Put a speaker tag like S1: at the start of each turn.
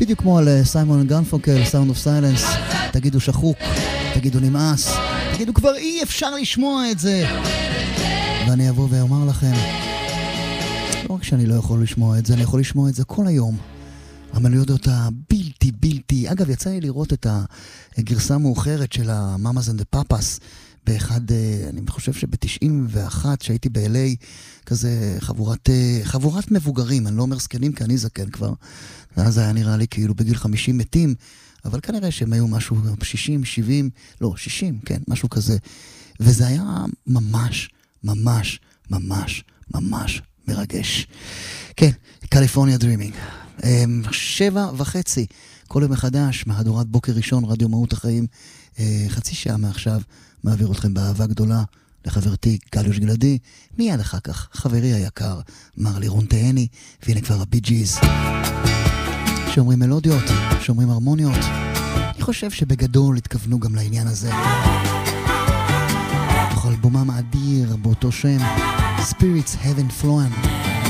S1: בדיוק כמו על סיימון גרפונקל, Sound of Silence. תגידו שחוק, תגידו נמאס, תגידו כבר אי אפשר לשמוע את זה. ואני אבוא ואומר לכם, לא רק שאני לא יכול לשמוע את זה, אני יכול לשמוע את זה כל היום. המלודיות הבלתי, אגב, יצא לי לראות את הגרסה המאוחרת של המאמאז אנד הפאפס, באחד, אני חושב שב-91 שהייתי ב-LA, כזה חבורת מבוגרים, אני לא אומר זקנים כי אני זקן כבר, ואז היה נראה לי כאילו בגיל 50 מתים, אבל כנראה שהם היו משהו 60, 70, לא, 60, כן, משהו כזה, וזה היה ממש, ממש, ממש, ממש מרגש. כן, קליפורניה דרימינג. 7:30, כל יום מחדש, מהדורת בוקר ראשון, רדיו מהות החיים, חצי שעה מעכשיו, מעביר אתכם באהבה גדולה לחברתי גליוש גלעדי, מיד אחר כך חברי היקר מר לירון תהני, והנה כבר הבי ג'יז שאומרים מלודיות, שאומרים הרמוניות. אני חושב שבגדול התכוונו גם לעניין הזה. תוך אלבומם האדיר באותו שם, Spirits Haven't Flown.